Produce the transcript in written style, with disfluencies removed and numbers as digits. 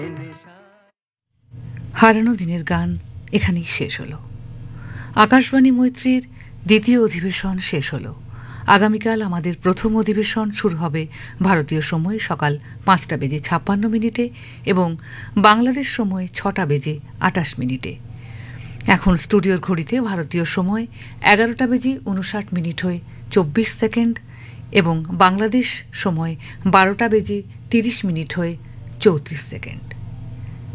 হারানো দিনের গান এখানেই শেষ হলো। আকাশবাণী মৈত্রীর দ্বিতীয় অধিবেশন শেষ হলো। আগামীকাল আমাদের প্রথম অধিবেশন শুরু হবে ভারতীয় সময় সকাল ৫:৫৬ এবং বাংলাদেশ সময় ৬:২৮। এখন স্টুডিওর ঘড়িতে ভারতীয় সময় ১১:৫৯ হয়ে ২৪ এবং বাংলাদেশ সময় ১২:৩০ হয়ে ৩৪।